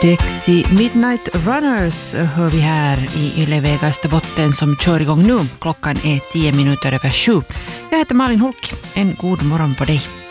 Dexy Midnight Runners hör vi här i Yle Vegasterbotten som kör igång nu. Klockan är 10 minuter över 7. Jag heter Malin Hulk. En god morgon på dig.